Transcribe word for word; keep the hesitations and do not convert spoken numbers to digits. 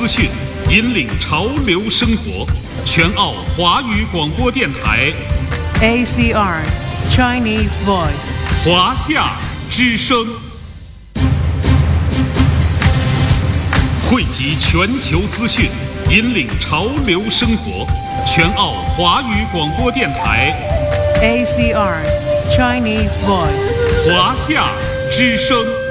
资讯，引领潮流生活。全澳华语广播电台 A C R Chinese Voice 华夏之声，汇集全球资讯，引领潮流生活。全澳华语广播电台 A C R Chinese Voice 华夏之声。